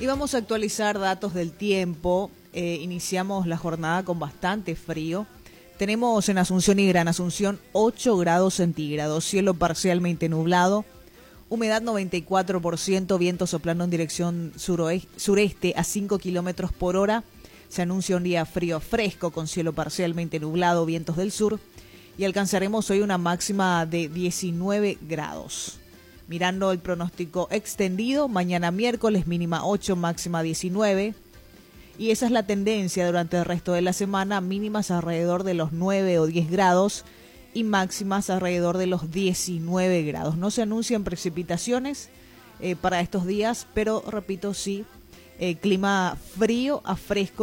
vamos a actualizar datos del tiempo. Iniciamos la jornada con bastante frío. Tenemos en Asunción y Gran Asunción 8 grados centígrados, cielo parcialmente nublado, humedad 94%, viento soplando en dirección sureste a 5 kilómetros por hora. Se anuncia un día frío fresco con cielo parcialmente nublado, vientos del sur, y alcanzaremos hoy una máxima de 19 grados. Mirando el pronóstico extendido, mañana miércoles mínima 8, máxima 19. Y esa es la tendencia durante el resto de la semana, mínimas alrededor de los 9 o 10 grados y máximas alrededor de los 19 grados. No se anuncian precipitaciones para estos días, pero repito, sí, clima frío a fresco.